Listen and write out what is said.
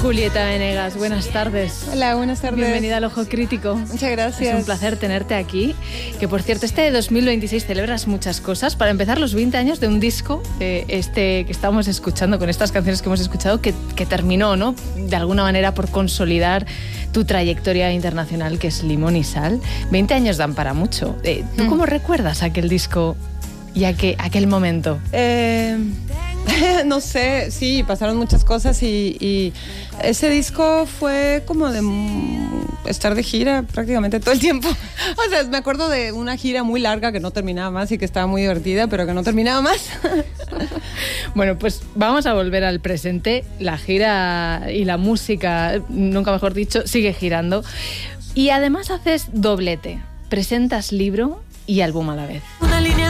Julieta Venegas, buenas tardes. Hola, buenas tardes. Bienvenida al Ojo Crítico. Muchas gracias. Es un placer tenerte aquí. Que por cierto, este 2026 celebras muchas cosas. Para empezar, los 20 años de un disco, que estamos escuchando, con estas canciones que hemos escuchado, que terminó, ¿no?, de alguna manera por consolidar tu trayectoria internacional, que es Limón y Sal. 20 años dan para mucho. ¿Tú cómo recuerdas aquel disco y aquel momento? No sé, sí, pasaron muchas cosas y ese disco fue como de estar de gira prácticamente todo el tiempo. O sea, me acuerdo de una gira muy larga que no terminaba más y que estaba muy divertida, pero que no terminaba más. Bueno, pues vamos a volver al presente. La gira y la música, nunca mejor dicho, sigue girando. Y además haces doblete. Presentas libro y álbum a la vez.